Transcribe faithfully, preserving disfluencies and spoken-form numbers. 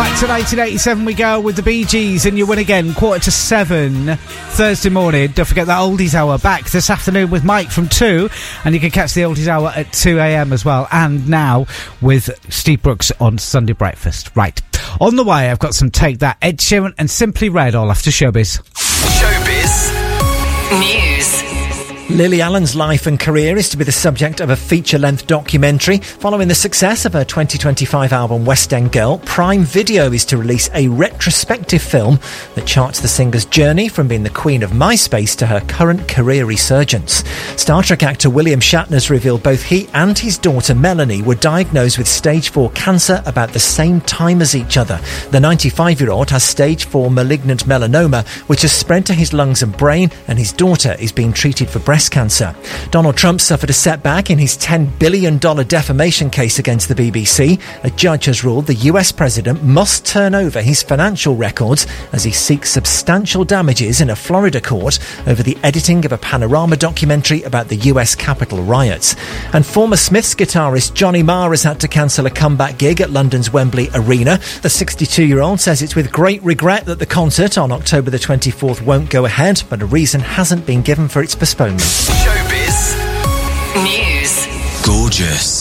Back to nineteen eighty-seven we go with the Bee Gees, and you win again, quarter to seven, Thursday morning. Don't forget that Oldies Hour back this afternoon with Mike from two, and you can catch the Oldies Hour at two a.m. as well, and now with Steve Brooks on Sunday Breakfast. Right, on the way I've got some Take That, Ed Sheeran and Simply Red, all after Showbiz. Showbiz News. Lily Allen's life and career is to be the subject of a feature-length documentary. Following the success of her twenty twenty-five album West End Girl, Prime Video is to release a retrospective film that charts the singer's journey from being the queen of MySpace to her current career resurgence. Star Trek actor William Shatner's revealed both he and his daughter Melanie were diagnosed with stage four cancer about the same time as each other. The ninety-five-year-old has stage four malignant melanoma, which has spread to his lungs and brain, and his daughter is being treated for breast cancer. Donald Trump suffered a setback in his ten billion dollars defamation case against the B B C. A judge has ruled the U S president must turn over his financial records as he seeks substantial damages in a Florida court over the editing of a Panorama documentary about the U S Capitol riots. And former Smiths guitarist Johnny Marr has had to cancel a comeback gig at London's Wembley Arena. The sixty-two-year-old says it's with great regret that the concert on October the twenty-fourth won't go ahead, but a reason hasn't been given for its postponement. Showbiz News. Gorgeous.